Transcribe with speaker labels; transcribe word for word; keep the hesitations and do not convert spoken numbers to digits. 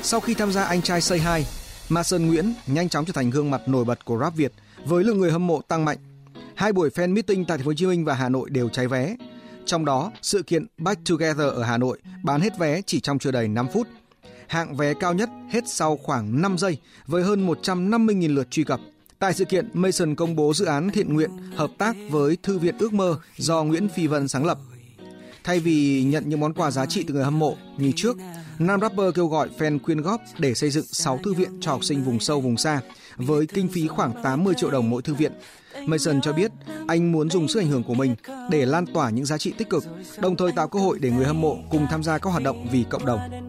Speaker 1: Sau khi tham gia Anh trai Say Hi, Mason Nguyễn nhanh chóng trở thành gương mặt nổi bật của rap Việt với lượng người hâm mộ tăng mạnh. Hai buổi fan meeting tại Thành phố Hồ Chí Minh và Hà Nội đều cháy vé. Trong đó, sự kiện Back Together ở Hà Nội bán hết vé chỉ trong chưa đầy năm phút. Hạng vé cao nhất hết sau khoảng năm giây với hơn một trăm năm mươi nghìn lượt truy cập. Tại sự kiện, Mason công bố dự án thiện nguyện hợp tác với Thư viện Ước Mơ do Nguyễn Phi Vân sáng lập. Thay vì nhận những món quà giá trị từ người hâm mộ như trước, nam rapper kêu gọi fan quyên góp để xây dựng sáu thư viện cho học sinh vùng sâu vùng xa với kinh phí khoảng tám mươi triệu đồng mỗi thư viện. Mason cho biết anh muốn dùng sức ảnh hưởng của mình để lan tỏa những giá trị tích cực, đồng thời tạo cơ hội để người hâm mộ cùng tham gia các hoạt động vì cộng đồng.